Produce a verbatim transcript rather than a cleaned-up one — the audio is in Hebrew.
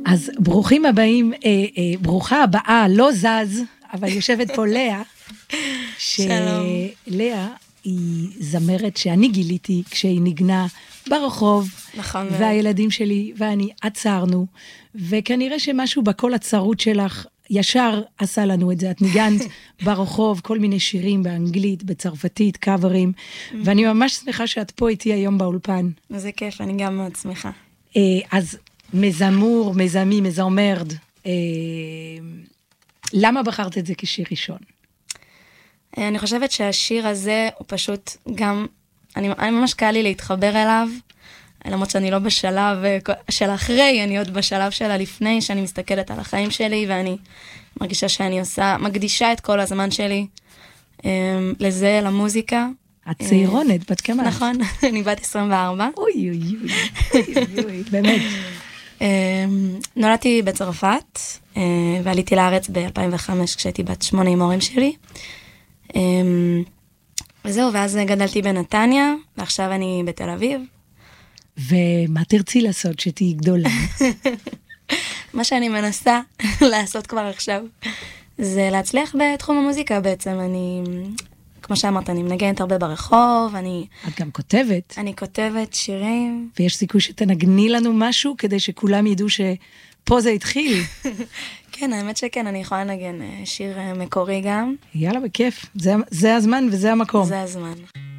אז ברוכים הבאים, אה, אה, ברוכה הבאה, לא זז, אבל יושבת פה לאה, שלאה היא זמרת שאני גיליתי כשהיא נגנה ברחוב, נכון. והילדים שלי ואני עצרנו, וכנראה שמשהו בכל הצרות שלך ישר עשה לנו את זה. את ניגנת ברחוב, כל מיני שירים באנגלית, בצרפתית, קאברים, ואני ממש שמחה שאת פה איתי היום באולפן. זה כיף, אני גם מאוד שמחה. אז מזמור, מזמי, מזמרד, למה בחרת את זה כשיר ראשון? אני חושבת שהשיר הזה הוא פשוט גם, אני, אני ממש קל לי להתחבר אליו, למרות שאני לא בשלב של אחרי, אני עוד בשלב של הלפני, שאני מסתכלת על החיים שלי, ואני מרגישה שאני עושה, מקדישה את כל הזמן שלי לזה, למוזיקה. את צעירונת, בת כמה? נכון, אני בת עשרים וארבע. אוי אוי אוי, אוי, באמת. נולדתי בצרפת, ועליתי לארץ ב-אלפיים וחמש כשהייתי בת שמונה עם ההורים שלי. וזהו, ואז גדלתי בנתניה, ועכשיו אני בתל אביב. ומה תרצי לעשות שתהי גדולה? מה שאני מנסה לעשות כבר עכשיו, זה להצליח בתחום המוזיקה בעצם. אני, כמו שאמרת, אני מנגנת הרבה ברחוב, אני... את גם כותבת. אני כותבת שירים. ויש סיכוי שתנגני לנו משהו, כדי שכולם ידעו שפה זה התחיל. כן, האמת שכן, אני יכולה לנגן שיר מקורי גם. יאללה, בכיף. זה, זה הזמן וזה המקום. זה הזמן.